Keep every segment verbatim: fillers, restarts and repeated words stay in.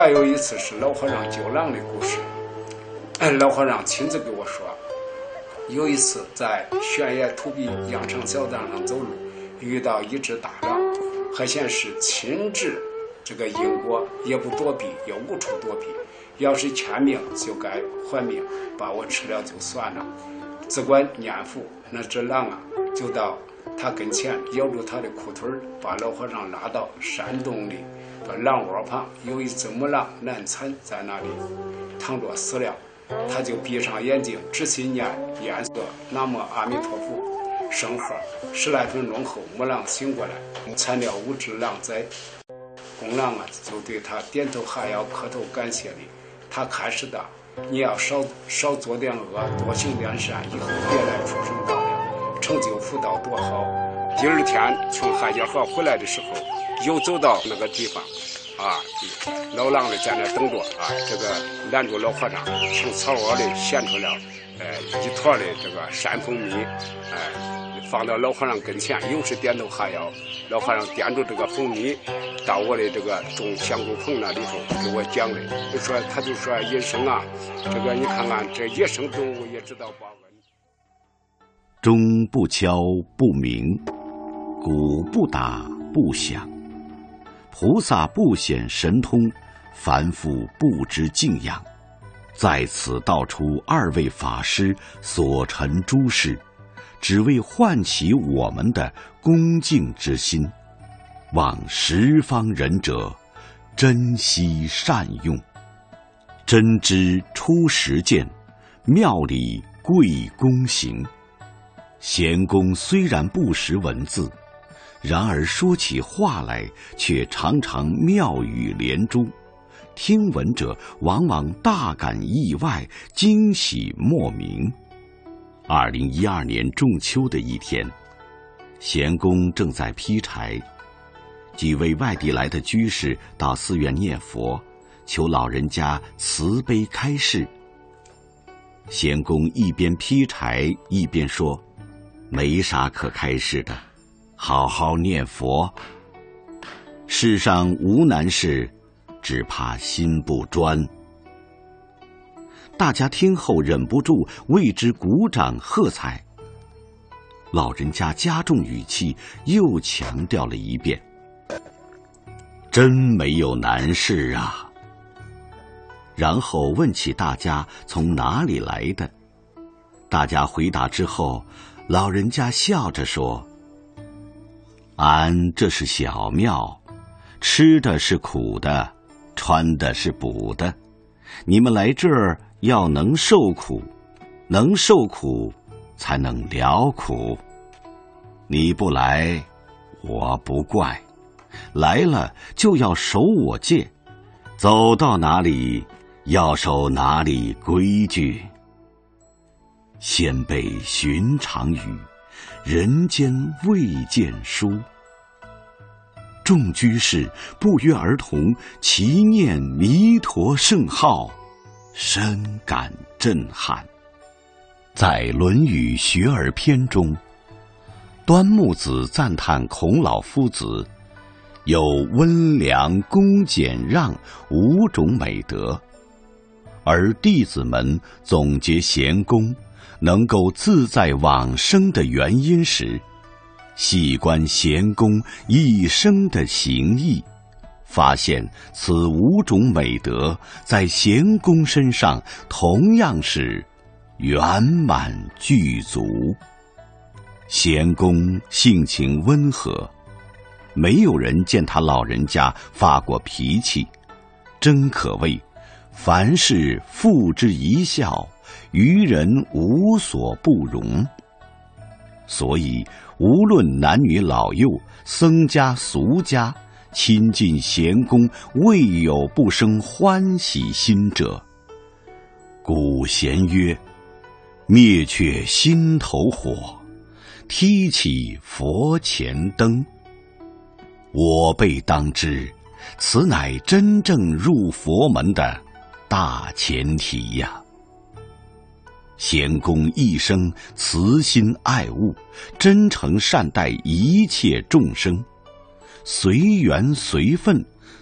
还有一次是老和尚救狼的故事，老和尚亲自给我说，有一次在悬崖土壁羊肠小道上走路，遇到一只大狼，还显示亲至这个因果，也不躲避，也无处躲避，要是欠命就该还命，把我吃了就算了。只管念佛，那只狼啊就到他跟前咬住他的裤腿，把老和尚拉到山洞里，把狼窝旁有一只母狼难产在那里躺着死了，他就闭上眼睛仔细念念诵南无阿弥陀佛圣号，十来分钟后母狼醒过来，产了五只狼崽。公狼啊就对他点头哈腰磕头感谢礼，他开始的你要少少做点恶，多行点善，以后别来畜生道了，成就福道多好。第二天从海家河回来的时候，又走到那个地方啊，老狼呢在那等着啊，这个拦住老和尚，从草窝里衔出了呃一坨的这个山蜂蜜，哎、呃，放到老和尚跟前，又是点头哈腰。老和尚掂住这个蜂蜜，到我的这个种香菇棚那里头给我讲的，就说他就说野生啊，这个你看看这野生动物也知道报恩。 钟不敲不鸣，鼓不打不响，菩萨不显神通，凡夫不知敬仰。在此道出二位法师所陈诸事，只为唤起我们的恭敬之心，望十方仁者珍惜善用。真知出实践，妙理贵公行。贤公虽然不识文字，然而说起话来却常常妙语连珠，听闻者往往大感意外，惊喜莫名。二零一二年仲秋的一天，贤公正在劈柴，几位外地来的居士到寺院念佛，求老人家慈悲开示。贤公一边劈柴一边说，没啥可开示的，好好念佛。世上无难事，只怕心不专。大家听后忍不住为之鼓掌喝彩。老人家加重语气，又强调了一遍，真没有难事啊。然后问起大家从哪里来的，大家回答之后，老人家笑着说，俺这是小庙，吃的是苦的，穿的是补的，你们来这儿要能受苦，能受苦才能了苦。你不来，我不怪，来了就要守我戒，走到哪里要守哪里规矩。先辈寻常语，人间未见书。众居士不约而同齐念弥陀圣号，深感震撼。在《论语·学而篇》中，端木子赞叹孔老夫子有温良恭俭让五种美德，而弟子们总结贤公能够自在往生的原因时，细观贤公一生的行义，发现此五种美德在贤公身上同样是圆满具足。贤公性情温和，没有人见他老人家发过脾气，真可谓凡事付之一笑，于人无所不容。所以无论男女老幼，僧家俗家，亲近贤公未有不生欢喜心者。古贤曰，灭却心头火，提起佛前灯。我辈当知，此乃真正入佛门的大前提呀。贤公一生慈心爱物，真诚善待一切众生，随缘随分，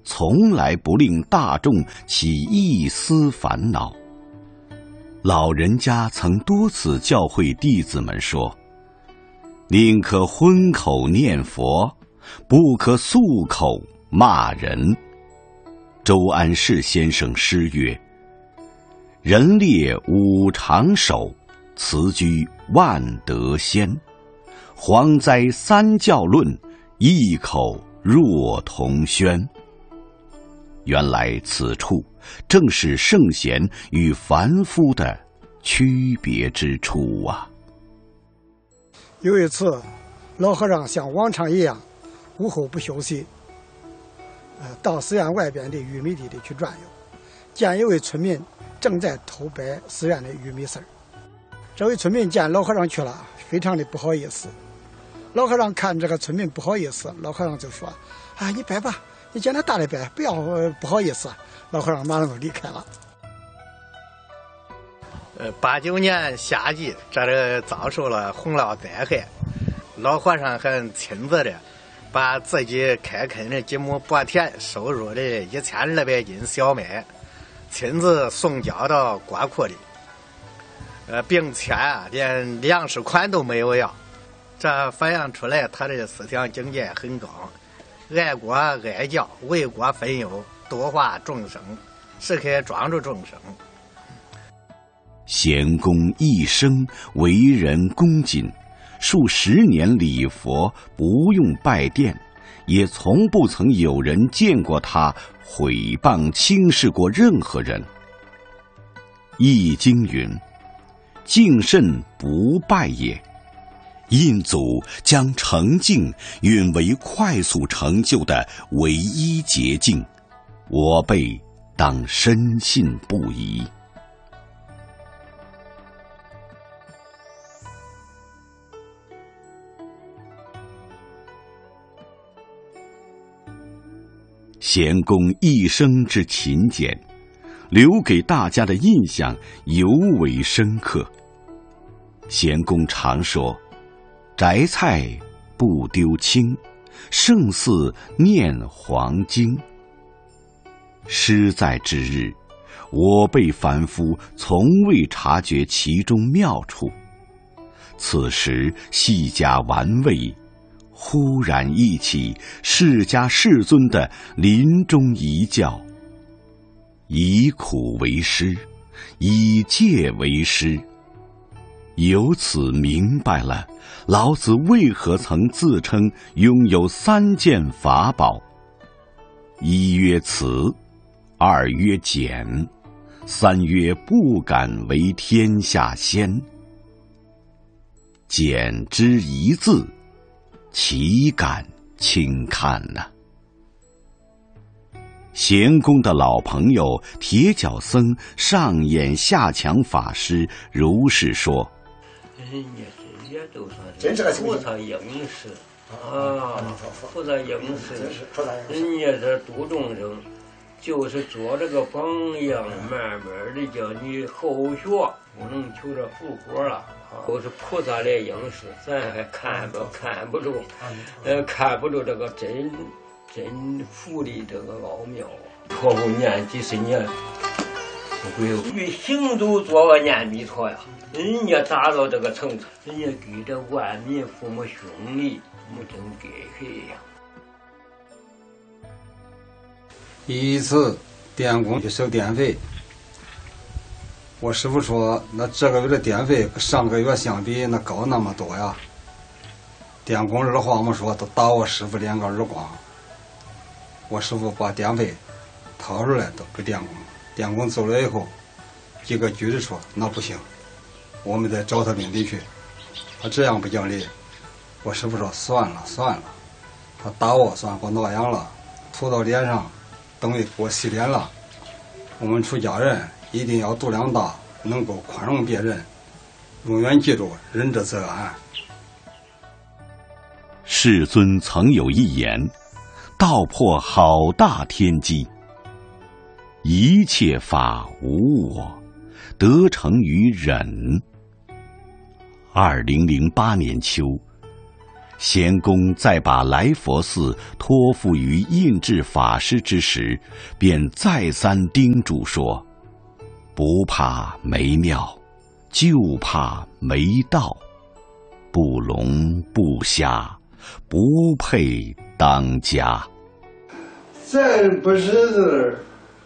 从来不令大众起一丝烦恼。老人家曾多次教诲弟子们说：宁可荤口念佛，不可素口骂人。周安世先生诗曰：人列五常守，辞居万德先。蝗灾三教论，异口若同轩。原来此处正是圣贤与凡夫的区别之处啊。 有一次，老和尚像往常一样，午后不休息，呃，到寺院外边的玉米地里去转悠，见一位村民正在偷掰寺院的玉米丝儿。这位村民见老和尚去了，非常的不好意思。老和尚看这个村民不好意思，老和尚就说：啊，你掰吧，你见他大的掰，不要不好意思。老和尚马上就离开了。 呃，八九年夏季，这里遭受了洪涝灾害，老和尚还亲自的把自己开垦的几亩薄田收入的一千二百斤小麦，亲自送交到国库里，呃，并且啊，连粮食款都没有要。这反映出来他的思想境界很高，爱国爱教，为国分忧，度化众生，时刻庄助众生。 贤公一生为人恭谨，数十年礼佛，不用拜殿，也从不曾有人见过他毁谤轻视过任何人。易经云：敬慎不败也。印祖将诚敬允为快速成就的唯一捷径，我辈当深信不疑。贤公一生之勤俭，留给大家的印象尤为深刻。贤公常说：摘菜不丢青，胜似念黄经。诗在之日，我辈凡夫从未察觉其中妙处，此时细加玩味，忽然忆起释迦世尊的临终遗教：以苦为师，以戒为师。由此明白了老子为何曾自称拥有三件法宝：一曰慈，二曰俭，三曰不敢为天下先。俭之一字，岂敢轻看呢、啊？贤公的老朋友铁脚僧上演下墙法师如是说： 人家这些都算是菩萨应时啊，菩萨应时，人家这度众生，就是做这个榜样，慢慢的叫你后学，不能求这福果了。都是菩萨来应时，咱还看不看不住，呃，看不住这个真真福的这个奥妙啊！托付念几十年，不会与行走做个念弥陀呀。人家达到这个程度，人家给这万民父母兄弟，没真给谁呀。 一次电工去收电费，我师傅说，那这个月的电费跟上个月相比，那高那么多呀。电工二话没说，都打我师傅两个耳光。我师傅把电费掏出来都给电工，电工走了以后，一个句子说：“那不行，我们得找他领地去。”他这样不讲理。我师傅说：“算了算了。”他打我算给我挠痒了，涂到脸上，等于给我洗脸了。我们出家人一定要度量大，能够宽容别人，永远记住仁者则安。 世尊曾有一言，道破好大天机：一切法无我，得成于忍。二零零八年秋， 贤公在把来佛寺托付于印制法师之时，便再三叮嘱说：不怕没庙，就怕没道，不聋不瞎，不配当家。 咱不识字，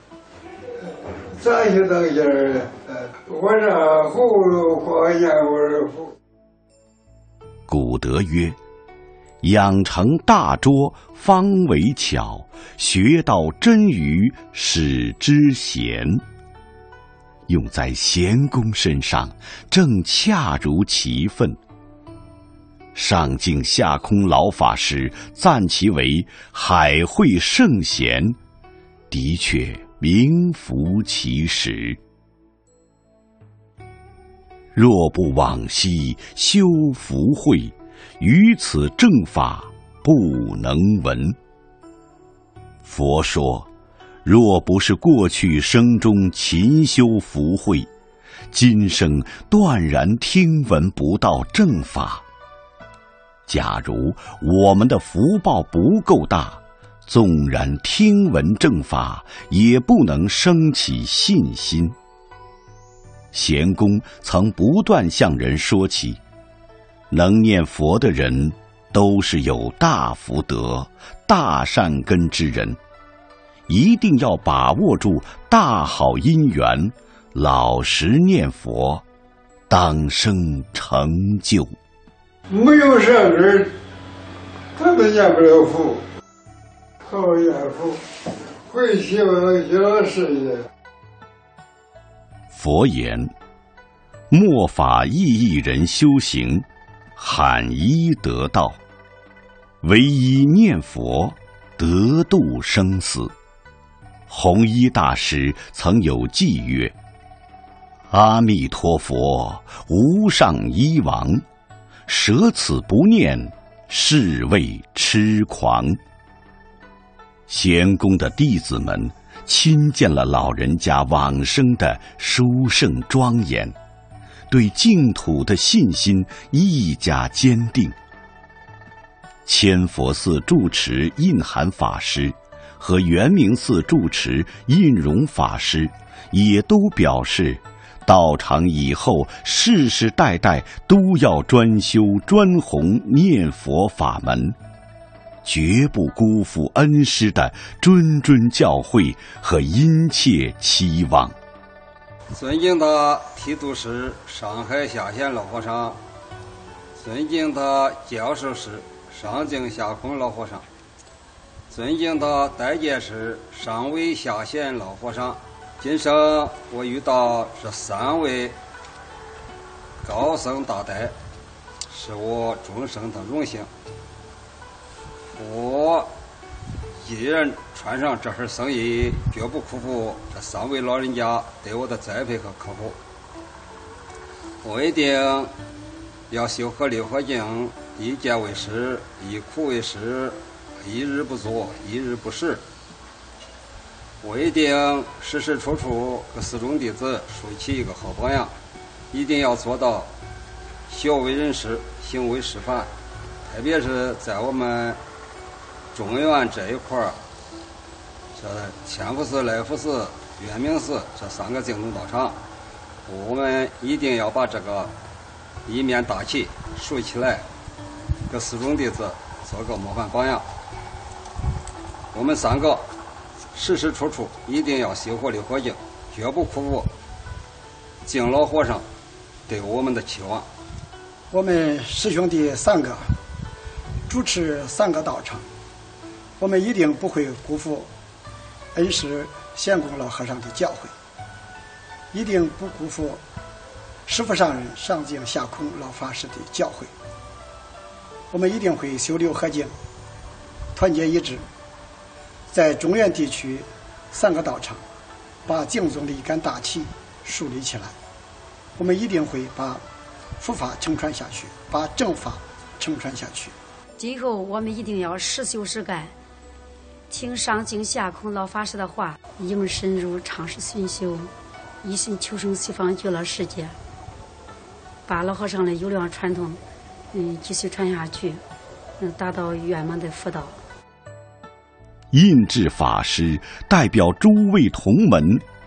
咋就当家呢？我让葫芦画燕窝符。 古德曰：养成大拙，方为巧；学到真语，使之贤。用在贤公身上，正恰如其分。上敬下空老法师赞其为海会圣贤，的确名副其实。若不往昔修福慧，于此正法不能闻。佛说，若不是过去生中勤修福慧，今生断然听闻不到正法。假如我们的福报不够大，纵然听闻正法，也不能生起信心。贤公曾不断向人说起，能念佛的人都是有大福德、大善根之人，一定要把握住大好因缘，老实念佛，当生成就。 没有善根，他们念不了佛。好念佛，会希望小事业。 佛言：末法意义人修行，罕一得道，唯一念佛，得度生死。弘一大师曾有偈曰：阿弥陀佛，无上一王，舍此不念，是谓痴狂。贤公的弟子们亲见了老人家往生的殊胜庄严，对净土的信心愈加坚定。千佛寺住持印涵法师和圆明寺住持印容法师也都表示，道场以后世世代代都要专修专弘念佛法门，绝不辜负恩师的谆谆教诲和殷切期望。 尊敬的提督师上海下县老和尚，尊敬的教授师上敬下空老和尚，尊敬的代监师上位下县老和尚，今生我遇到这三位高僧大德，是我终生的荣幸。我一人穿上这份僧衣，绝不辜负这三位老人家对我的栽培和呵护。我一定要修和六合敬，一见为师，一苦为师，一日不作，一日不食。我一定时时处处给四众弟子树起一个好榜样，一定要做到学为人师，行为示范。特别是在我们中原这一块儿，这千佛寺、来福寺、圆明寺这三个净土道场，我们一定要把这个一面大旗竖起来，给四众弟子做个模范榜样。我们三个时时处处一定要修活六合敬，绝不辜负敬老和尚对我们的期望。 我们师兄弟三个主持三个道场，我们一定不会辜负恩师贤公老和尚的教诲，一定不辜负师父上人上敬下空老法师的教诲。我们一定会修六合敬，团结一致，在中原地区三个道场把净宗的一杆大旗树立起来。我们一定会把佛法承传下去，把正法承传下去。 今后我们一定要实修实干，听上敬下空老法师的话，应深入常识熏修，一心求生西方极乐世界，把老和尚的优良传统嗯继续传下去。 嗯，达到圆满的福道。 印制法师代表诸位同门